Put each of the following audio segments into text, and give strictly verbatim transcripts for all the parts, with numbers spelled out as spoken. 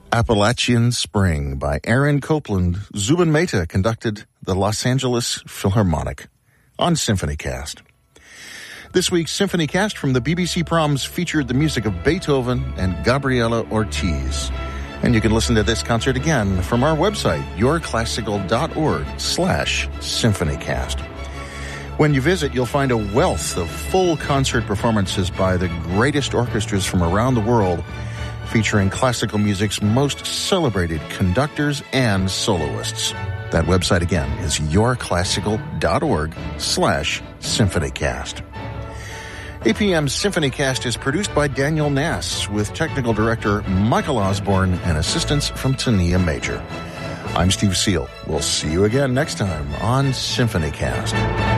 Appalachian Spring by Aaron Copland. Zubin Mehta conducted the Los Angeles Philharmonic on SymphonyCast. This week's SymphonyCast from the B B C Proms featured the music of Beethoven and Gabriela Ortiz. And you can listen to this concert again from our website, yourclassical.org slash symphonycast. When you visit, you'll find a wealth of full concert performances by the greatest orchestras from around the world, featuring classical music's most celebrated conductors and soloists. That website again is yourclassical.org slash symphonycast. A P M's SymphonyCast is produced by Daniel Nass with technical director Michael Osborne and assistance from Tania Major. I'm Steve Seal. We'll see you again next time on SymphonyCast.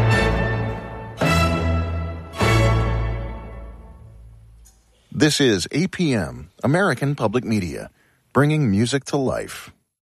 This is A P M, American Public Media, bringing music to life.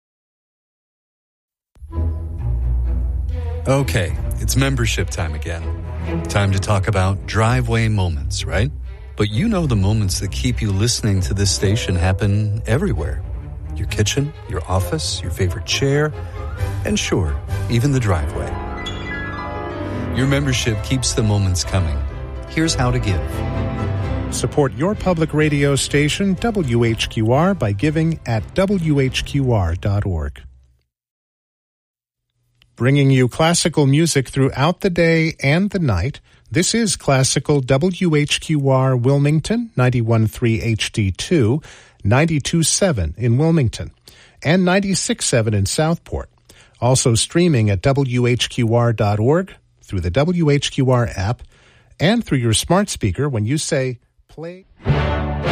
Okay, it's membership time again. Time to talk about Driveway Moments, right? But you know the moments that keep you listening to this station happen everywhere. Your kitchen, your office, your favorite chair, and sure, even the driveway. Your membership keeps the moments coming. Here's how to give. Support your public radio station, W H Q R, by giving at W H Q R dot org. Bringing you classical music throughout the day and the night, this is Classical W H Q R Wilmington, ninety-one point three H D two, ninety-two point seven in Wilmington, and ninety-six point seven in Southport. Also streaming at W H Q R dot org, through the W H Q R app, and through your smart speaker when you say, play...